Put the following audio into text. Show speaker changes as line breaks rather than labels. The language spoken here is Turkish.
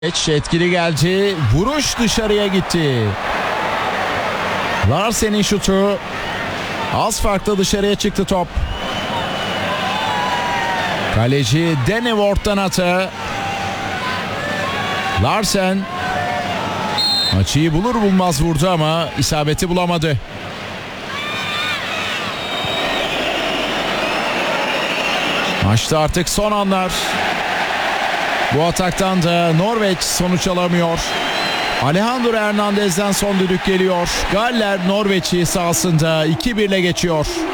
Etkili geldi. Vuruş dışarıya gitti. Larsen'in şutu. Az farklı dışarıya çıktı top. Kaleci Danny Ward'dan atı. Larsen açıyı bulur bulmaz vurdu ama isabeti bulamadı. Maçta artık son anlar. Bu ataktan da Norveç sonuç alamıyor. Alejandro Hernandez'den son düdük geliyor. Galler Norveç'i sahasında 2-1'le geçiyor.